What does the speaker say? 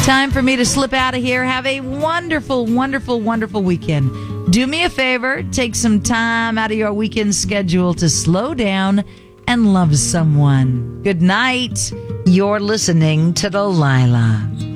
Time for me to slip out of here. Have a wonderful, wonderful, wonderful weekend. Do me a favor. Take some time out of your weekend schedule to slow down and love someone. Good night. You're listening to Delilah.